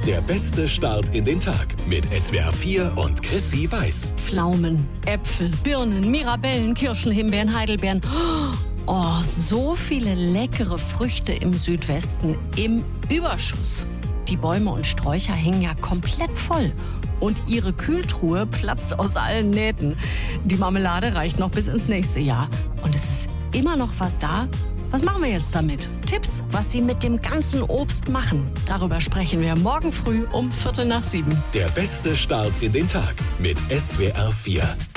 Der beste Start in den Tag mit SWR 4 und Chrissy Weiß. Pflaumen, Äpfel, Birnen, Mirabellen, Kirschen, Himbeeren, Heidelbeeren. Oh, so viele leckere Früchte im Südwesten im Überschuss. Die Bäume und Sträucher hängen ja komplett voll. Und ihre Kühltruhe platzt aus allen Nähten. Die Marmelade reicht noch bis ins nächste Jahr. Und es ist immer noch was da. Was machen wir jetzt damit? Tipps, was Sie mit dem ganzen Obst machen. Darüber sprechen wir morgen früh um 6:45. Der beste Start in den Tag mit SWR 4.